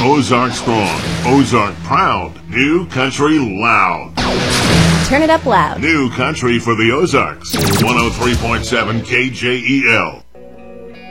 Ozark strong, Ozark proud, New Country loud. Turn it up loud. New Country for the Ozarks. 103.7 KJEL.